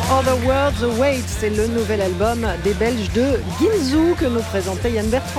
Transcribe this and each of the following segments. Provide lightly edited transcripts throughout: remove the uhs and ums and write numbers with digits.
Other Worlds Await, c'est le nouvel album des Belges de Ginzu que nous présentait Yann Bertrand.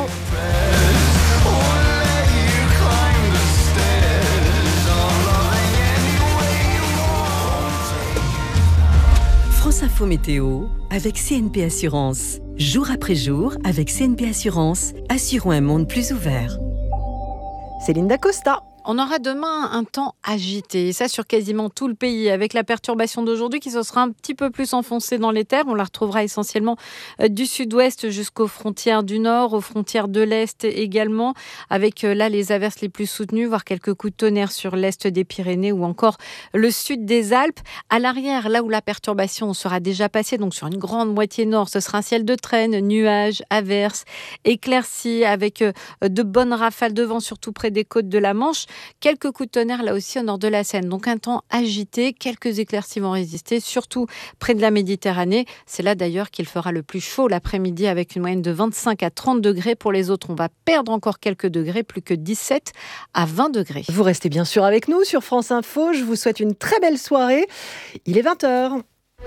France Info Météo avec CNP Assurance. Jour après jour, avec CNP Assurance, assurons un monde plus ouvert. Céline Dacosta. On aura demain un temps agité, et ça sur quasiment tout le pays, avec la perturbation d'aujourd'hui qui se sera un petit peu plus enfoncée dans les terres. On la retrouvera essentiellement du sud-ouest jusqu'aux frontières du nord, aux frontières de l'est également, avec là les averses les plus soutenues, voire quelques coups de tonnerre sur l'est des Pyrénées ou encore le sud des Alpes. À l'arrière, là où la perturbation sera déjà passée, donc sur une grande moitié nord, ce sera un ciel de traîne, nuages, averses, éclaircies, avec de bonnes rafales de vent, surtout près des côtes de la Manche. Quelques coups de tonnerre là aussi au nord de la Seine. Donc un temps agité, quelques éclaircies vont résister, surtout près de la Méditerranée. C'est là d'ailleurs qu'il fera le plus chaud l'après-midi avec une moyenne de 25 à 30 degrés. Pour les autres, on va perdre encore quelques degrés, plus que 17 à 20 degrés. Vous restez bien sûr avec nous sur France Info. Je vous souhaite une très belle soirée. Il est 20h.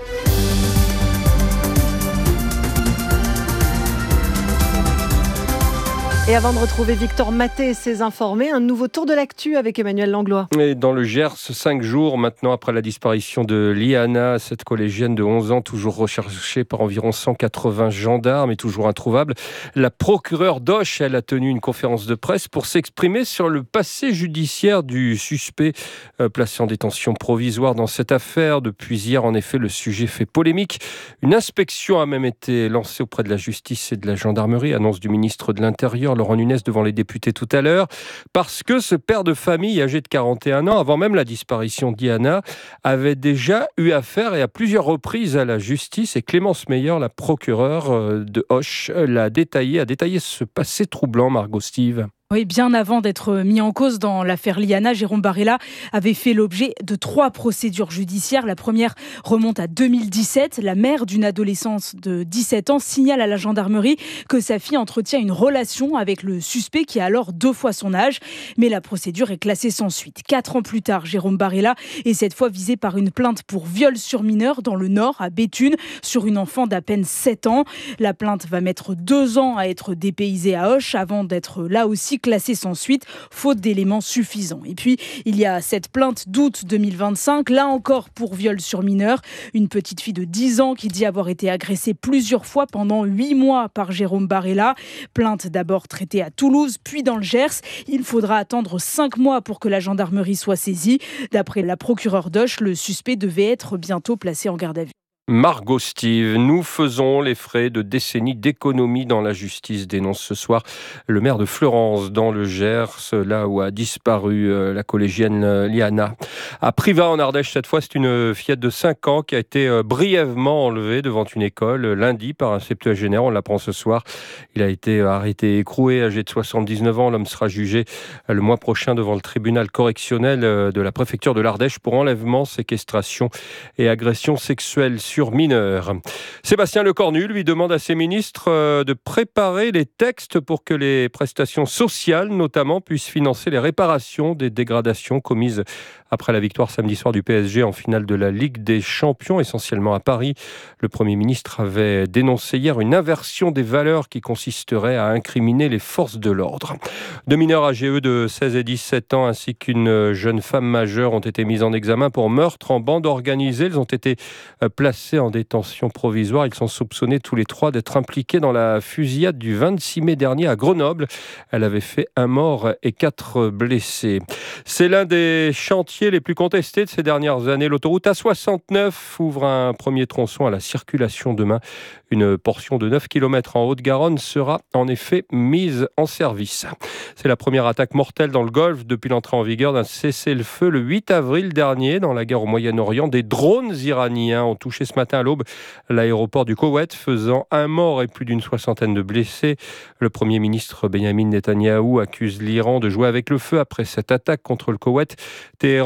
Et avant de retrouver Victor Maté et ses informés, un nouveau tour de l'actu avec Emmanuel Langlois. Et dans le Gers, 5 jours maintenant après la disparition de Liana, cette collégienne de 11 ans, toujours recherchée par environ 180 gendarmes et toujours introuvable, la procureure d'Auch, elle a tenu une conférence de presse pour s'exprimer sur le passé judiciaire du suspect placé en détention provisoire dans cette affaire. Depuis hier, en effet, le sujet fait polémique. Une inspection a même été lancée auprès de la justice et de la gendarmerie, annonce du ministre de l'Intérieur, Laurent Nunez, devant les députés tout à l'heure, parce que ce père de famille âgé de 41 ans, avant même la disparition d'Iana, avait déjà eu affaire et à plusieurs reprises à la justice. Et Clémence Meyer, la procureure de Auch, a détaillé ce passé troublant, Margot Steve. Oui, bien avant d'être mis en cause dans l'affaire Liana, Jérôme Barella avait fait l'objet de 3 procédures judiciaires. La première remonte à 2017. La mère d'une adolescente de 17 ans signale à la gendarmerie que sa fille entretient une relation avec le suspect qui a alors 2 fois son âge. Mais la procédure est classée sans suite. 4 ans plus tard, Jérôme Barella est cette fois visé par une plainte pour viol sur mineur dans le Nord, à Béthune, sur une enfant d'à peine 7 ans. La plainte va mettre 2 ans à être dépaysée à Auch avant d'être là aussi classée sans suite, faute d'éléments suffisants. Et puis, il y a cette plainte d'août 2025, là encore pour viol sur mineur. Une petite fille de 10 ans qui dit avoir été agressée plusieurs fois pendant 8 mois par Jérôme Barella. Plainte d'abord traitée à Toulouse, puis dans le Gers. Il faudra attendre 5 mois pour que la gendarmerie soit saisie. D'après la procureure d'Auch, le suspect devait être bientôt placé en garde à vue. Margot Steve, nous faisons les frais de décennies d'économie dans la justice, dénonce ce soir le maire de Fleurance dans le Gers, là où a disparu la collégienne Liana. À Privas en Ardèche, cette fois, c'est une fillette de 5 ans qui a été brièvement enlevée devant une école lundi par un septuagénaire, on l'apprend ce soir. Il a été arrêté et écroué, âgé de 79 ans. L'homme sera jugé le mois prochain devant le tribunal correctionnel de la préfecture de l'Ardèche pour enlèvement, séquestration et agression sexuelle sur mineurs. Sébastien Lecornu lui demande à ses ministres de préparer les textes pour que les prestations sociales, notamment, puissent financer les réparations des dégradations commises après la victoire samedi soir du PSG en finale de la Ligue des Champions, essentiellement à Paris. Le Premier ministre avait dénoncé hier une inversion des valeurs qui consisterait à incriminer les forces de l'ordre. 2 mineurs âgés de 16 et 17 ans ainsi qu'une jeune femme majeure ont été mis en examen pour meurtre en bande organisée. Ils ont été placés en détention provisoire. Ils sont soupçonnés tous les 3 d'être impliqués dans la fusillade du 26 mai dernier à Grenoble. Elle avait fait 1 mort et 4 blessés. C'est l'un des chantiers les plus contestés de ces dernières années. L'autoroute A69 ouvre un premier tronçon à la circulation demain. Une portion de 9 km en Haute-Garonne sera en effet mise en service. C'est la première attaque mortelle dans le Golfe depuis l'entrée en vigueur d'un cessez-le-feu le 8 avril dernier dans la guerre au Moyen-Orient. Des drones iraniens ont touché ce matin à l'aube l'aéroport du Koweït, faisant 1 mort et plus d'une 60aine de blessés. Le Premier ministre Benyamin Netanyahou accuse l'Iran de jouer avec le feu après cette attaque contre le Koweït. Téhéran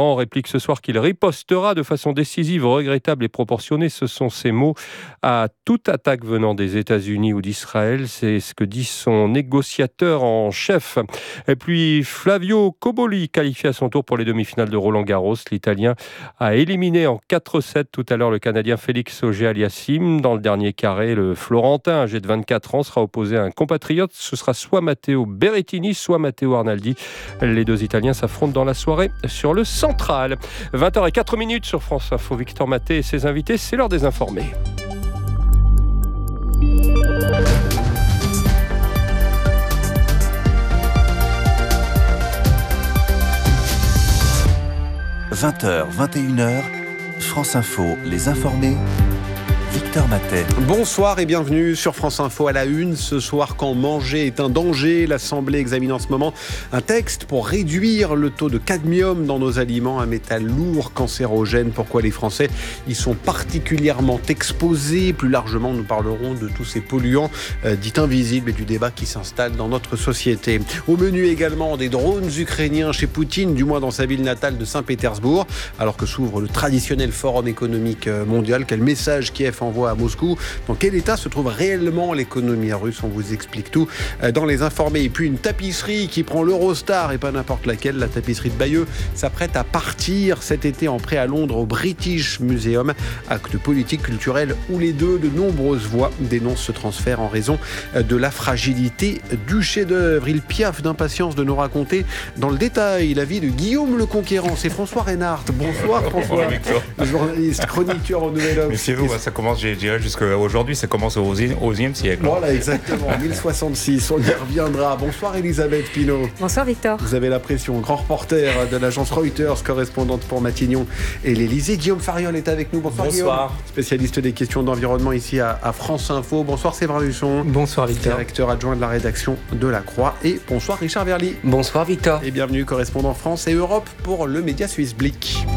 Mitterrand réplique ce soir qu'il ripostera de façon décisive, regrettable et proportionnée. Ce sont ses mots à toute attaque venant des États-Unis ou d'Israël. C'est ce que dit son négociateur en chef. Et puis Flavio Cobolli, qualifié à son tour pour les demi-finales de Roland-Garros. L'Italien a éliminé en 4-7 tout à l'heure le Canadien Félix Auger-Aliassime. Dans le dernier carré, le Florentin, âgé de 24 ans, sera opposé à un compatriote. Ce sera soit Matteo Berrettini, soit Matteo Arnaldi. Les deux Italiens s'affrontent dans la soirée sur le Central. 20h04 sur France Info. Victor Maté et ses invités, c'est l'heure des informés. « 20h, 21h, France Info, les informés. Victor Matet. Bonsoir et bienvenue sur France Info à la une. Ce soir, quand manger est un danger, l'Assemblée examine en ce moment un texte pour réduire le taux de cadmium dans nos aliments, un métal lourd, cancérogène. Pourquoi les Français y sont particulièrement exposés? Plus largement, nous parlerons de tous ces polluants dits invisibles et du débat qui s'installe dans notre société. Au menu également, des drones ukrainiens chez Poutine, du moins dans sa ville natale de Saint-Pétersbourg, alors que s'ouvre le traditionnel forum économique mondial. Quel message Kiev envoie à Moscou? Dans quel état se trouve réellement l'économie russe? On vous explique tout dans les informés. Et puis une tapisserie qui prend l'Eurostar et pas n'importe laquelle, la tapisserie de Bayeux, s'apprête à partir cet été en prêt à Londres au British Museum. Acte politique, culturel ou les deux, de nombreuses voix dénoncent ce transfert en raison de la fragilité du chef-d'œuvre. Il piaffe d'impatience de nous raconter dans le détail la vie de Guillaume le Conquérant. C'est François Reynard. Bonsoir François, journaliste, chroniqueur au Nouvel Obs. Monsieur vous, ça commence, je dirais, jusqu'à aujourd'hui, ça commence au XIe siècle. Voilà, exactement, 1066, on y reviendra. Bonsoir Elisabeth Pinault. Bonsoir Victor. Vous avez la pression, grand reporter de l'agence Reuters, correspondante pour Matignon et l'Élysée. Guillaume Fariol est avec nous. Bonsoir Guillaume. Spécialiste des questions d'environnement ici à France Info. Bonsoir Séverin Husson. Bonsoir Victor. Directeur adjoint de la rédaction de La Croix. Et bonsoir Richard Verly. Bonsoir Victor. Et bienvenue correspondant France et Europe pour le média suisse Blick.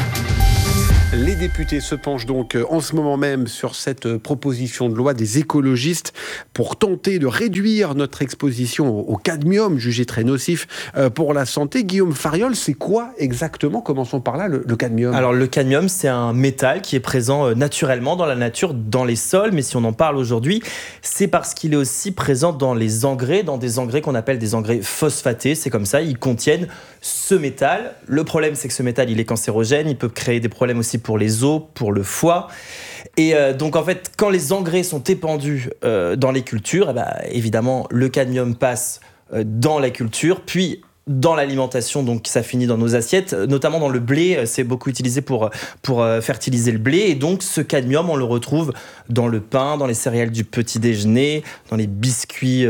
Les députés se penchent donc en ce moment même sur cette proposition de loi des écologistes pour tenter de réduire notre exposition au cadmium, jugé très nocif pour la santé. Guillaume Fariol, c'est quoi exactement? Commençons par là, le cadmium. Alors le cadmium, c'est un métal qui est présent naturellement dans la nature, dans les sols, mais si on en parle aujourd'hui, c'est parce qu'il est aussi présent dans les engrais, dans des engrais qu'on appelle des engrais phosphatés. C'est comme ça, ils contiennent ce métal. Le problème, c'est que ce métal, il est cancérogène, il peut créer des problèmes aussi pour les os, pour le foie. Et donc en fait, quand les engrais sont épandus dans les cultures, évidemment, le cadmium passe dans la culture, puis dans l'alimentation, donc ça finit dans nos assiettes, notamment dans le blé, c'est beaucoup utilisé pour fertiliser le blé, et donc ce cadmium, on le retrouve dans le pain, dans les céréales du petit déjeuner, dans les biscuits,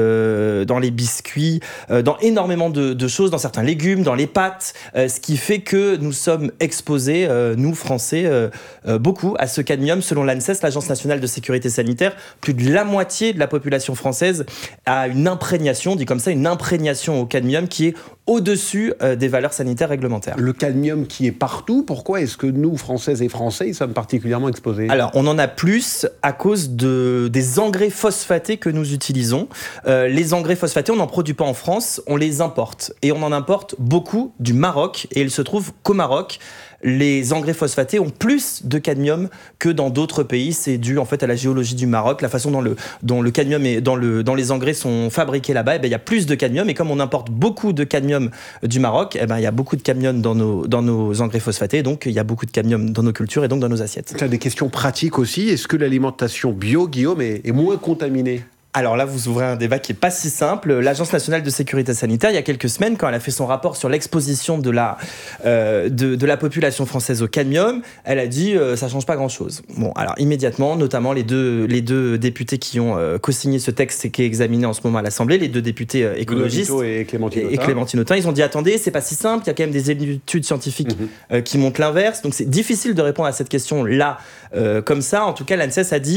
dans énormément de choses, dans certains légumes, dans les pâtes, ce qui fait que nous sommes exposés, nous Français, beaucoup à ce cadmium. Selon l'ANSES, l'Agence nationale de sécurité sanitaire, plus de la moitié de la population française a une imprégnation, dit comme ça, une imprégnation au cadmium qui est au-dessus des valeurs sanitaires réglementaires. Le cadmium qui est partout, pourquoi est-ce que nous, Françaises et Français, y sommes particulièrement exposés? Alors, on en a plus à cause des engrais phosphatés que nous utilisons. Les engrais phosphatés, on n'en produit pas en France, on les importe. Et on en importe beaucoup du Maroc, et il se trouve qu'au Maroc, les engrais phosphatés ont plus de cadmium que dans d'autres pays. C'est dû en fait à la géologie du Maroc, la façon dont le cadmium et dans les engrais sont fabriqués là-bas. Il y a plus de cadmium, et comme on importe beaucoup de cadmium du Maroc, il y a beaucoup de cadmium dans nos engrais phosphatés, donc il y a beaucoup de cadmium dans nos cultures et donc dans nos assiettes. Tu as des questions pratiques aussi. Est-ce que l'alimentation bio, Guillaume, est moins contaminée? Alors là, vous ouvrez un débat qui n'est pas si simple. L'Agence nationale de sécurité sanitaire, il y a quelques semaines, quand elle a fait son rapport sur l'exposition de la population française au cadmium, elle a dit ça ne change pas grand-chose. Bon, alors immédiatement, notamment les deux députés qui ont co-signé ce texte et qui est examiné en ce moment à l'Assemblée, les deux députés écologistes et Clémentine Autain, ils ont dit attendez, c'est pas si simple, il y a quand même des études scientifiques qui montrent l'inverse, donc c'est difficile de répondre à cette question-là comme ça. En tout cas, l'ANSES a dit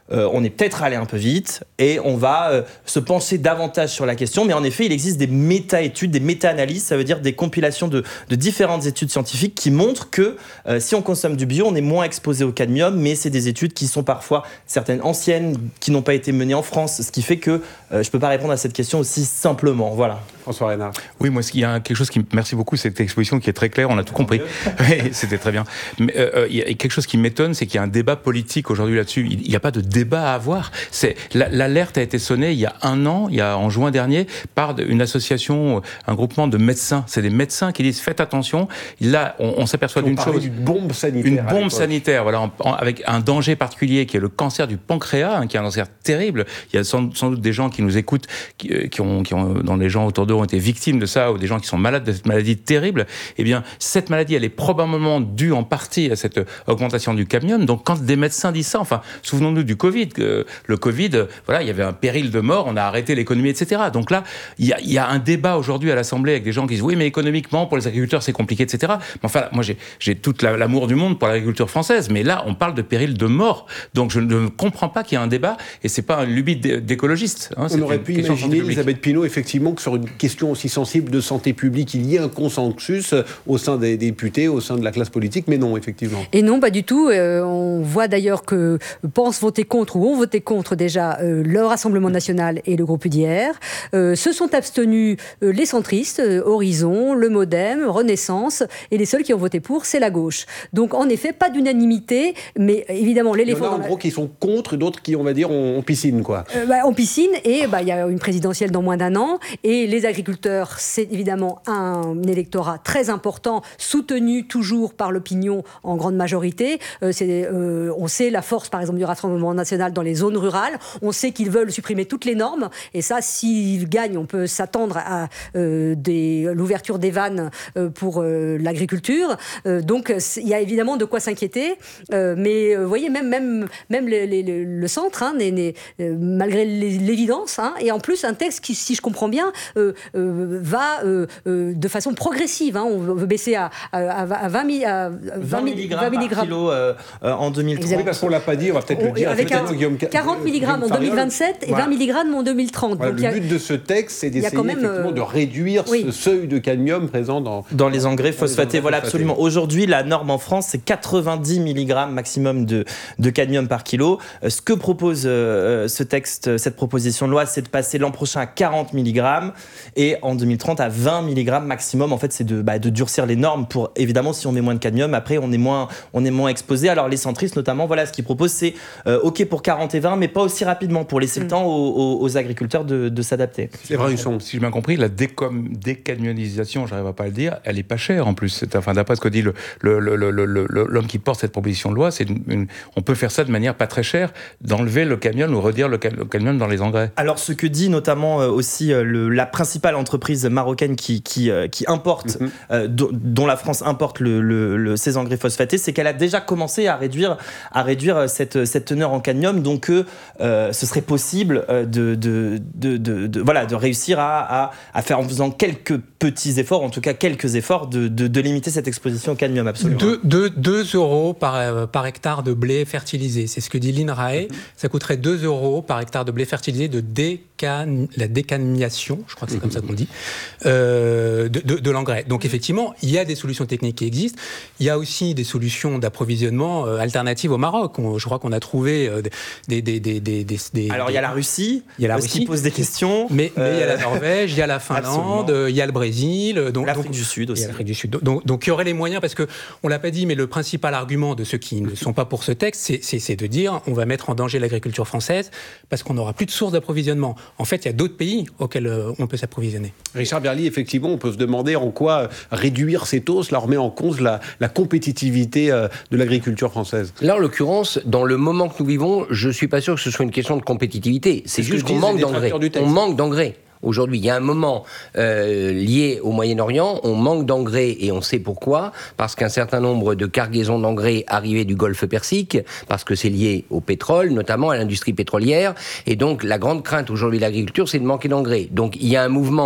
on est peut-être allé un peu vite et on va se pencher davantage sur la question. Mais en effet, il existe des méta-études, des méta-analyses, ça veut dire des compilations de différentes études scientifiques qui montrent que si on consomme du bio, on est moins exposé au cadmium, mais c'est des études qui sont parfois certaines anciennes, qui n'ont pas été menées en France, ce qui fait que je ne peux pas répondre à cette question aussi simplement. Voilà. François Reynard. Oui, moi, il y a quelque chose qui... Merci beaucoup, cette exposition qui est très claire, on a tout compris. Oui, c'était très bien. Mais il y a quelque chose qui m'étonne, c'est qu'il y a un débat politique aujourd'hui là-dessus. Il n'y a pas de débat à avoir. L'alerte a été sonnée il y a un an, en juin dernier, par une association, un groupement de médecins. C'est des médecins qui disent, faites attention. Là, on s'aperçoit d'une chose. D'une bombe sanitaire. Une bombe sanitaire, voilà, avec un danger particulier qui est le cancer du pancréas, qui est un cancer terrible. Il y a sans doute des gens qui nous écoutent, qui ont dans les gens autour d'eux ont été victimes de ça, ou des gens qui sont malades de cette maladie terrible. Eh bien, cette maladie, elle est probablement due en partie à cette augmentation du cadmium. Donc, quand des médecins disent ça, enfin, souvenons-nous du Covid. Le Covid, voilà, il y avait un péril de mort, on a arrêté l'économie, etc. Donc là, il y a un débat aujourd'hui à l'Assemblée avec des gens qui disent oui, mais économiquement, pour les agriculteurs, c'est compliqué, etc. Mais enfin, moi, j'ai tout l'amour du monde pour l'agriculture française, mais là, on parle de péril de mort. Donc, je ne comprends pas qu'il y ait un débat, et c'est pas un lubie d'écologiste. On aurait pu imaginer, Elisabeth Pinault, effectivement, que sur une question aussi sensible de santé publique, il y ait un consensus au sein des députés, au sein de la classe politique, mais non, effectivement. Et non, pas du tout. On voit d'ailleurs que pensent voter contre, ou ont voté contre déjà, le Rassemblement national et le groupe UDR. Se sont abstenus les centristes, Horizon, le Modem, Renaissance, et les seuls qui ont voté pour, c'est la gauche. Donc, en effet, pas d'unanimité, mais évidemment, l'éléphant... Il y en a en gros qui sont contre, d'autres qui, on va dire, on piscine, quoi. On piscine, et il y a une présidentielle dans moins d'un an, et les agriculteurs, c'est évidemment un électorat très important, soutenu toujours par l'opinion en grande majorité. On sait la force, par exemple, du Rassemblement national dans les zones rurales. On sait qu'ils veulent supprimer toutes les normes, et ça, s'ils gagnent, on peut s'attendre à l'ouverture des vannes pour l'agriculture. Donc, il y a évidemment de quoi s'inquiéter, mais vous voyez, même le centre, malgré l'évidence, et en plus un texte qui, si je comprends bien, va de façon progressive. On veut baisser à 20 mg par kilo en 2030. Oui, parce qu'on ne l'a pas dit, on va peut-être le dire. Avec 40 mg en 2027 et 20 mg en 2030. Voilà, donc, le but de ce texte, c'est d'essayer effectivement de réduire ce seuil de cadmium présent dans les engrais phosphatés. Voilà, absolument. Aujourd'hui, la norme en France, c'est 90 mg maximum de cadmium par kilo. Ce que propose ce texte, cette proposition de loi, c'est de passer l'an prochain à 40 mg et en 2030 à 20 mg maximum. En fait, c'est de durcir les normes pour, évidemment, si on met moins de cadmium, après, on est moins exposé. Alors, les centristes, notamment, voilà, ce qu'ils proposent, c'est OK pour 40 et 20, mais pas aussi rapidement, pour laisser le temps aux agriculteurs de s'adapter. C'est vrai, si j'ai bien compris, la décadmiamisation, j'arrive pas à le dire, elle est pas chère en plus. D'après ce que dit l'homme qui porte cette proposition de loi, on peut faire ça de manière pas très chère, d'enlever le cadmium ou redire le cadmium dans les engrais. Alors, ce que dit notamment aussi la principale entreprise marocaine qui importe, dont la France importe ces engrais phosphatés, c'est qu'elle a déjà commencé à réduire cette teneur en cadmium. Donc, ce serait possible de réussir à faire, en faisant quelques petits efforts, en tout cas quelques efforts, de limiter cette exposition au cadmium, absolument. 2 euros par hectare de blé fertilisé. C'est ce que dit l'INRAE. Ça coûterait 2 euros par hectare de blé fertilisé de la décadmiation, je crois que c'est comme ça qu'on dit, de l'engrais. Donc effectivement, il y a des solutions techniques qui existent. Il y a aussi des solutions d'approvisionnement alternatives au Maroc. Je crois qu'on a trouvé des... Alors il y a la Russie, qui pose des questions. Mais il y a la Norvège, il y a la Finlande, il y a le Brésil. L'Afrique du Sud aussi. L'Afrique du Sud. Donc il y aurait les moyens, parce qu'on ne l'a pas dit, mais le principal argument de ceux qui ne sont pas pour ce texte, c'est de dire on va mettre en danger l'agriculture française parce qu'on n'aura plus de sources d'approvisionnement. En fait, il y a d'autres pays auxquels on peut s'approvisionner. Richard Berly, effectivement, on peut se demander en quoi réduire ces taux, cela remet en cause la compétitivité de l'agriculture française. Là, en l'occurrence, dans le moment que nous vivons, je ne suis pas sûr que ce soit une question de compétitivité. C'est juste qu'on manque d'engrais. On manque d'engrais. Aujourd'hui, il y a un moment lié au Moyen-Orient, on manque d'engrais et on sait pourquoi, parce qu'un certain nombre de cargaisons d'engrais arrivaient du Golfe Persique, parce que c'est lié au pétrole, notamment à l'industrie pétrolière, et donc la grande crainte aujourd'hui de l'agriculture, c'est de manquer d'engrais. Donc il y a un mouvement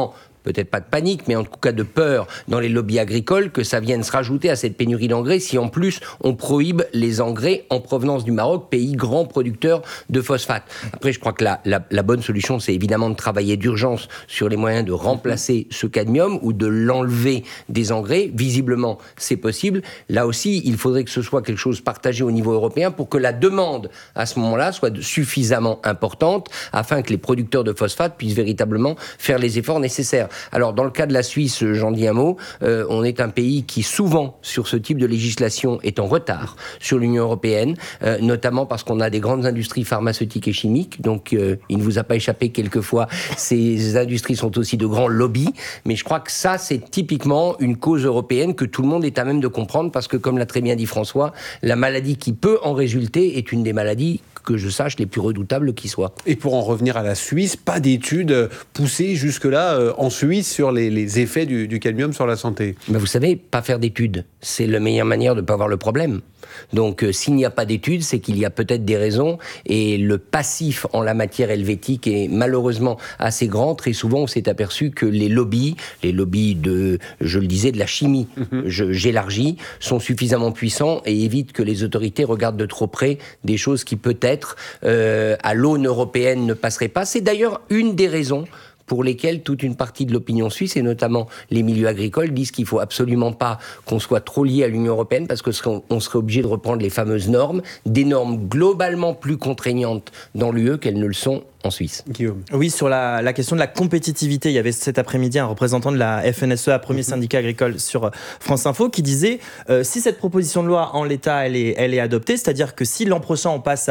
peut-être pas de panique, mais en tout cas de peur dans les lobbies agricoles que ça vienne se rajouter à cette pénurie d'engrais si en plus on prohibe les engrais en provenance du Maroc, pays grand producteur de phosphate. Après, je crois que la bonne solution, c'est évidemment de travailler d'urgence sur les moyens de remplacer ce cadmium ou de l'enlever des engrais. Visiblement, c'est possible. Là aussi, il faudrait que ce soit quelque chose partagé au niveau européen pour que la demande, à ce moment-là, soit suffisamment importante afin que les producteurs de phosphate puissent véritablement faire les efforts nécessaires. Alors, dans le cas de la Suisse, j'en dis un mot, on est un pays qui, souvent, sur ce type de législation, est en retard sur l'Union européenne, notamment parce qu'on a des grandes industries pharmaceutiques et chimiques, donc il ne vous a pas échappé quelquefois, ces industries sont aussi de grands lobbies, mais je crois que ça, c'est typiquement une cause européenne que tout le monde est à même de comprendre, parce que, comme l'a très bien dit François, la maladie qui peut en résulter est une des maladies, que je sache, les plus redoutables qui soient. Et pour en revenir à la Suisse, pas d'études poussées jusque-là en Suisse sur les effets du cadmium sur la santé. Ben vous savez, pas faire d'études, c'est la meilleure manière de ne pas voir le problème. Donc s'il n'y a pas d'études, c'est qu'il y a peut-être des raisons, et le passif en la matière helvétique est malheureusement assez grand. Très souvent, on s'est aperçu que les lobbies de, je le disais, de la chimie, j'élargis, sont suffisamment puissants et évitent que les autorités regardent de trop près des choses qui peut-être à l'aune européenne ne passeraient pas. C'est d'ailleurs une des raisons pour lesquels toute une partie de l'opinion suisse, et notamment les milieux agricoles, disent qu'il ne faut absolument pas qu'on soit trop lié à l'Union européenne, parce qu'on serait obligé de reprendre les fameuses normes, des normes globalement plus contraignantes dans l'UE qu'elles ne le sont en Suisse. Guillaume. Oui, sur la question de la compétitivité, il y avait cet après-midi un représentant de la FNSEA, premier syndicat agricole, sur France Info, qui disait si cette proposition de loi en l'état elle est adoptée, c'est-à-dire que si l'an prochain on passe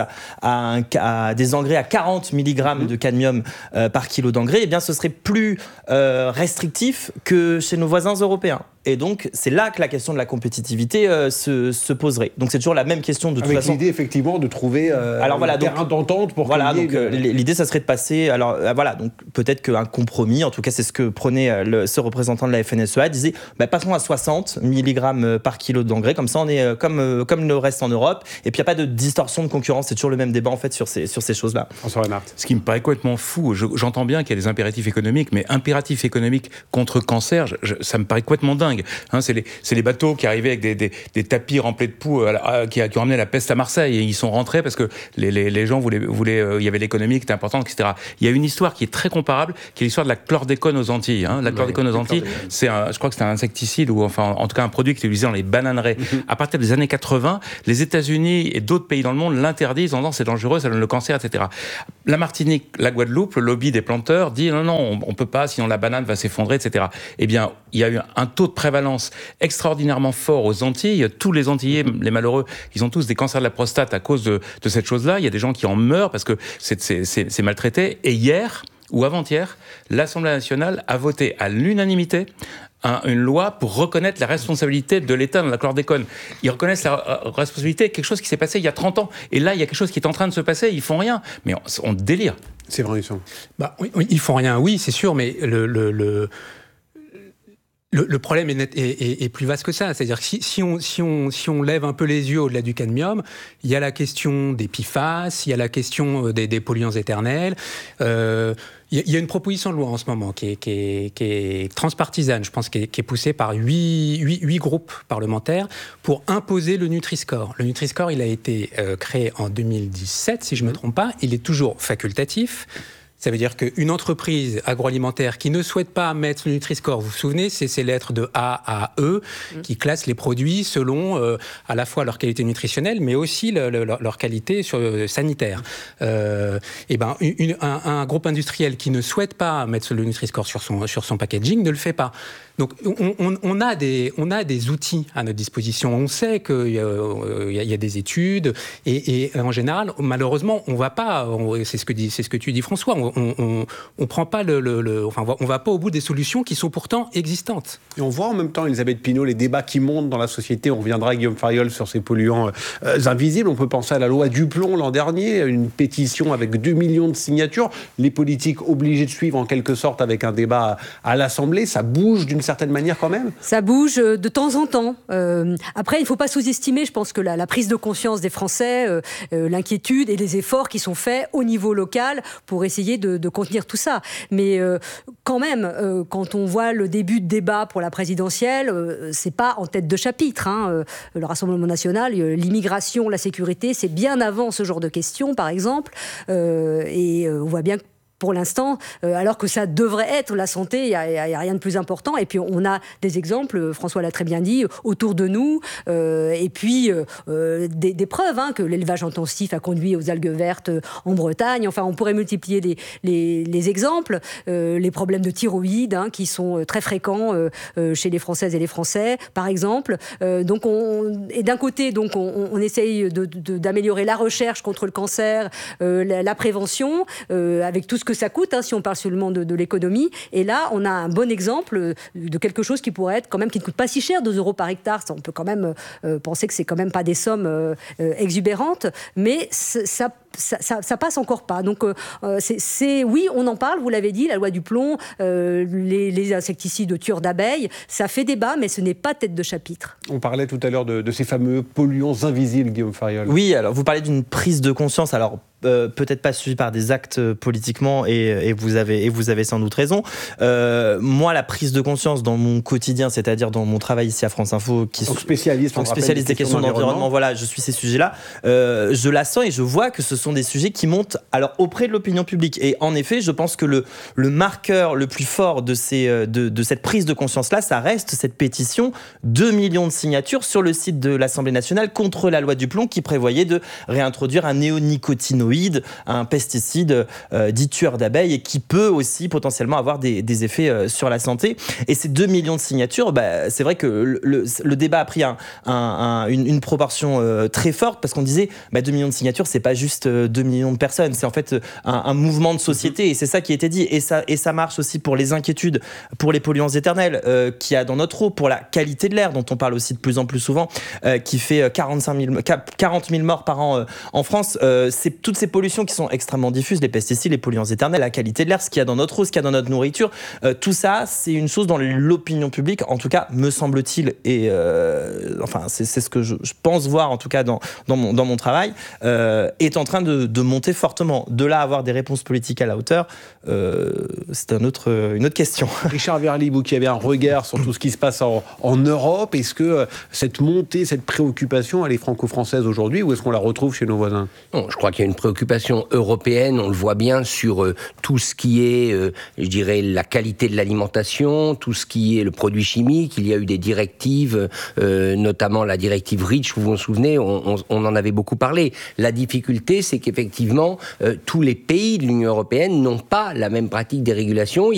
à des engrais à 40 mg de cadmium par kilo d'engrais, eh bien ce serait plus restrictif que chez nos voisins européens. Et donc, c'est là que la question de la compétitivité se poserait. Donc, c'est toujours la même question de toute façon. Avec l'idée, effectivement, de trouver un terrain d'entente pour... Voilà, donc l'idée, ça serait de passer... Alors, voilà, donc peut-être qu'un compromis, en tout cas, c'est ce que prenait ce représentant de la FNSEA, disait, passons à 60 mg par kilo d'engrais, comme ça, on est comme le reste en Europe, et puis il n'y a pas de distorsion de concurrence, c'est toujours le même débat, en fait, sur ces choses-là. François Renard. Ce qui me paraît complètement fou, j'entends bien qu'il y a des impératifs économiques, mais impératifs économiques contre cancer, ça me paraît complètement dingue. C'est les bateaux qui arrivaient avec des tapis remplis de poux qui ont amené la peste à Marseille, et ils sont rentrés parce que les gens voulaient il y avait l'économie qui était importante, etc. Il y a une histoire qui est très comparable, qui est l'histoire de la chlordécone aux Antilles. La chlordécone aux Antilles, je crois que c'est un insecticide, ou enfin en tout cas un produit qui est utilisé dans les bananeraies. À partir des années 80, les États-Unis et d'autres pays dans le monde l'interdisent en disant c'est dangereux, ça donne le cancer, etc. La Martinique, la Guadeloupe, le lobby des planteurs dit non, on peut pas, sinon la banane va s'effondrer, etc. Eh bien, il y a eu un taux de prévalence extraordinairement fort aux Antilles. Tous les Antillais, les malheureux, ils ont tous des cancers de la prostate à cause de cette chose-là. Il y a des gens qui en meurent parce que c'est maltraité. Et hier, ou avant-hier, l'Assemblée nationale a voté à l'unanimité une loi pour reconnaître la responsabilité de l'État dans la chlordécone. Ils reconnaissent la responsabilité de quelque chose qui s'est passé il y a 30 ans. Et là, il y a quelque chose qui est en train de se passer, ils font rien. Mais on délire. C'est vrai, oui, ils font rien, oui, c'est sûr, mais le problème est plus vaste que ça. C'est-à-dire que si on lève un peu les yeux au-delà du cadmium, il y a la question des PFAS, il y a la question des polluants éternels. Il y a une proposition de loi en ce moment qui est transpartisane, je pense, qui est poussée par 8 groupes parlementaires pour imposer le Nutri-Score. Le Nutri-Score, il a été créé en 2017, si je ne me trompe pas. Il est toujours facultatif. Ça veut dire qu'une entreprise agroalimentaire qui ne souhaite pas mettre le Nutri-Score, vous vous souvenez, c'est ces lettres de A à E qui classent les produits selon à la fois leur qualité nutritionnelle, mais aussi leur qualité sanitaire. Un groupe industriel qui ne souhaite pas mettre le Nutri-Score sur son packaging ne le fait pas. Donc on a des outils à notre disposition. On sait qu'il y a des études et en général, malheureusement, on va pas. C'est ce que tu dis, François. On prend pas on va pas au bout des solutions qui sont pourtant existantes. Et on voit en même temps, Elisabeth Pinault, les débats qui montent dans la société. On reviendra, Guillaume Fariol, sur ces polluants invisibles. On peut penser à la loi Duplon l'an dernier, une pétition avec 2 millions de signatures. Les politiques obligés de suivre en quelque sorte avec un débat à l'Assemblée. Ça bouge d'une certaine manière quand même. Ça bouge de temps en temps. Après, il ne faut pas sous-estimer, je pense que la prise de conscience des Français, l'inquiétude et les efforts qui sont faits au niveau local pour essayer de contenir tout ça. Mais quand même, quand on voit le début de débat pour la présidentielle, c'est pas en tête de chapitre. Le Rassemblement national, l'immigration, la sécurité, c'est bien avant ce genre de questions, par exemple. Et on voit bien que pour l'instant, alors que ça devrait être la santé, il n'y a rien de plus important. Et puis on a des exemples, François l'a très bien dit, autour de nous, et puis des preuves que l'élevage intensif a conduit aux algues vertes en Bretagne. Enfin, on pourrait multiplier les exemples, les problèmes de thyroïde qui sont très fréquents chez les Françaises et les Français, par exemple. Et d'un côté, donc, on essaye d'améliorer la recherche contre le cancer, la prévention, avec tout ce que ça coûte, si on parle seulement de l'économie. Et là, on a un bon exemple de quelque chose qui pourrait être quand même, qui ne coûte pas si cher, 2 € par hectare. Ça, on peut quand même penser que c'est quand même pas des sommes exubérantes, mais ça passe encore pas. Donc, oui, on en parle, vous l'avez dit, la loi du plomb, les insecticides tueurs d'abeilles, ça fait débat, mais ce n'est pas tête de chapitre. On parlait tout à l'heure de ces fameux polluants invisibles, Guillaume Fariol. Oui, alors vous parlez d'une prise de conscience, alors peut-être pas suivie par des actes politiquement, et vous avez sans doute raison. Moi, la prise de conscience dans mon quotidien, c'est-à-dire dans mon travail ici à France Info, spécialiste des questions d'environnement, voilà, je suis ces sujets-là, je la sens et je vois que ce sont des sujets qui montent alors auprès de l'opinion publique. Et en effet, je pense que le marqueur le plus fort de cette prise de conscience-là, ça reste cette pétition, 2 millions de signatures sur le site de l'Assemblée nationale contre la loi du plomb qui prévoyait de réintroduire un néonicotinoïde, un pesticide dit tueur d'abeilles et qui peut aussi potentiellement avoir des effets sur la santé. Et ces 2 millions de signatures, c'est vrai que le débat a pris une proportion très forte parce qu'on disait 2 millions de signatures, c'est pas juste 2 millions de personnes, c'est en fait un mouvement de société et c'est ça qui a été dit. Et ça marche aussi pour les inquiétudes, pour les polluants éternels qu'il y a dans notre eau, pour la qualité de l'air dont on parle aussi de plus en plus souvent, qui fait 40 000 morts par an en France. C'est toutes ces pollutions qui sont extrêmement diffuses, les pesticides, les polluants éternels, la qualité de l'air, ce qu'il y a dans notre eau, ce qu'il y a dans notre nourriture, tout ça, c'est une chose dont l'opinion publique, en tout cas, me semble-t-il, et c'est ce que je pense voir, en tout cas, dans mon travail, est en train de monter fortement. De là à avoir des réponses politiques à la hauteur, c'est une autre question. Richard Verly, vous qui avez un regard sur tout ce qui se passe en Europe, est-ce que cette montée, cette préoccupation, elle est franco-française aujourd'hui ou est-ce qu'on la retrouve chez nos voisins ? Non, je crois qu'il y a une préoccupation européenne, on le voit bien sur tout ce qui est, je dirais, la qualité de l'alimentation, tout ce qui est le produit chimique. Il y a eu des directives, notamment la directive REACH, vous vous souvenez, on en avait beaucoup parlé. La difficulté, c'est qu'effectivement, tous les pays de l'Union européenne n'ont pas la même pratique des régulations.